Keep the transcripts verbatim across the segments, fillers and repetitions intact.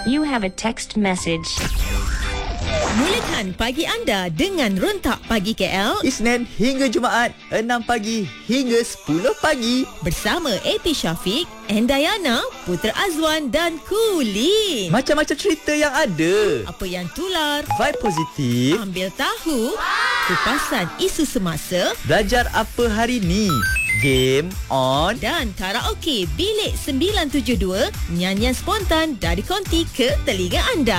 You have a text message. Mulakan pagi anda dengan Rentak Pagi K L Isnin hingga Jumaat enam pagi hingga sepuluh pagi bersama A P Syafiq, Endayana, Putra Azwan dan Kulin. Macam-macam cerita yang ada. Apa yang tular, Vibe positif. ambil tahu, kupasan isu semasa Belajar apa hari ni. Game on. dan karaoke Bilik sembilan tujuh dua, nyanyian spontan dari konti ke telinga anda.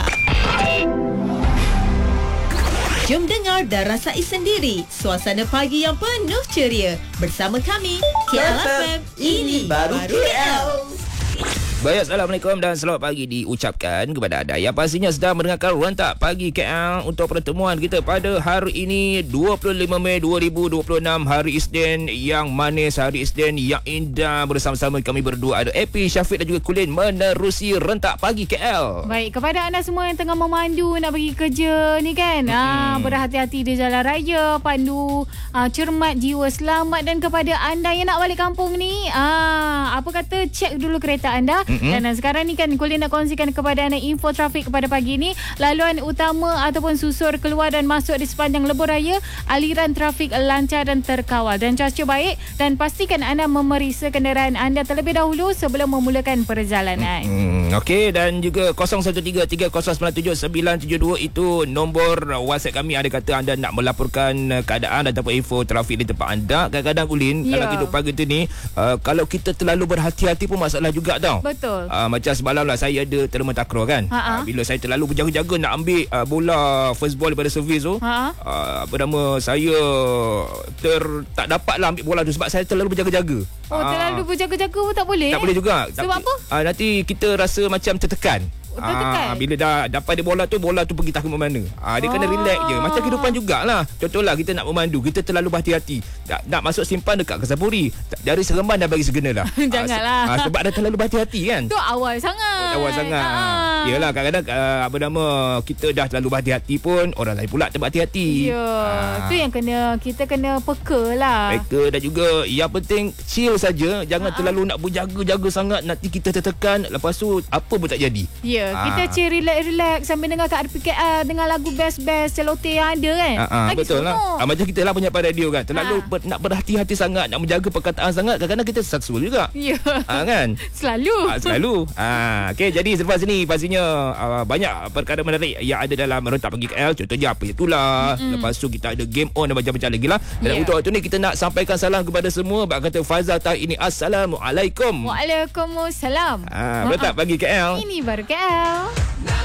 Jom dengar dan rasai sendiri suasana pagi yang penuh ceria bersama kami K L F M. Ini baru K L. Baik, Assalamualaikum dan selamat pagi diucapkan kepada anda yang pastinya sedang mendengarkan Rentak Pagi K L untuk pertemuan kita pada hari ini dua puluh lima Mei dua ribu dua puluh enam, hari Isnin yang manis, hari Isnin yang indah. Bersama-sama kami berdua ada A P, Syafiq dan juga Kulin menerusi Rentak Pagi K L. Baik, kepada anda semua yang tengah memandu nak pergi kerja ni kan, hmm. ah, berhati-hati di jalan raya, pandu ah, cermat, jiwa selamat. Dan kepada anda yang nak balik kampung ni, ah, apa kata, cek dulu kereta anda. Mm-hmm. Dan uh, sekarang ni kan Kulin nak kongsikan kepada anda info trafik kepada pagi ni. Laluan utama ataupun susur keluar dan masuk di sepanjang lebuh raya, aliran trafik lancar dan terkawal dan cuaca baik. Dan pastikan anda memeriksa kenderaan anda terlebih dahulu sebelum memulakan perjalanan. Hmm, Okey, dan juga kosong satu tiga tiga kosong sembilan tujuh sembilan tujuh dua itu nombor WhatsApp kami. Ada kata anda nak melaporkan keadaan ataupun info trafik di tempat anda. Kadang-kadang Kulin, yeah. kalau hidup pagi tu ni, uh, kalau kita terlalu berhati-hati pun masalah juga tau. Betul. Uh, macam semalam lah saya ada terma takraw kan. Uh, bila saya terlalu berjaga-jaga nak ambil uh, bola first ball daripada servis tu, uh, apa nama, saya ter tak dapat lah ambil bola tu sebab saya terlalu berjaga-jaga. Oh, uh, terlalu berjaga-jaga pun tak boleh? Tak boleh juga. Sebab tapi, apa? Uh, nanti kita rasa macam tertekan. Ah, bila dah dapat dia bola tu, bola tu pergi tak ke mana. Ah, dia oh. kena relax je. Macam kehidupan jugalah. Contohlah kita nak memandu, kita terlalu berhati-hati. Nak, nak masuk simpan dekat Kesapuri, dari Seremban dah bagi segena dah. Janganlah. Ah, se- ah, sebab dah terlalu berhati-hati kan. Tu awal sangat. Oh, awal sangat. Ah. Yalah, kadang-kadang uh, apa nama, kita dah terlalu berhati-hati pun orang lain pula tak berhati-hati. Ya, ah. tu yang kena kita kena peka lah. Peka, dan juga yang penting chill saja. Jangan ah. terlalu nak berjaga-jaga sangat, nanti kita tertekan, lepas tu apa pun tak jadi. Ya. Yeah, kita chill, relax-relax sambil dengar kat R P K L, dengar lagu best-best celoteh yang ada kan. Ha, ha, betul lah. Ha, macam kita lah penyiar radio kan. Terlalu ha. ber, nak berhati-hati sangat, nak menjaga perkataan sangat, kadang-kadang kita successful juga. Ya. Ha, kan? Selalu. Ha, selalu. Ha, okay, jadi selepas ini pastinya uh, banyak perkara menarik yang ada dalam Rentak Pagi K L. Contohnya apa yang tulah. Mm-hmm. Lepas tu kita ada game on dan macam-macam lagi lah. Dan yeah. untuk waktu ni kita nak sampaikan salam kepada semua. Bak kata Fazal Tahir ini, Assalamualaikum. Waalaikumsalam. Ha, Rentak Pagi K L. Ini baru K L.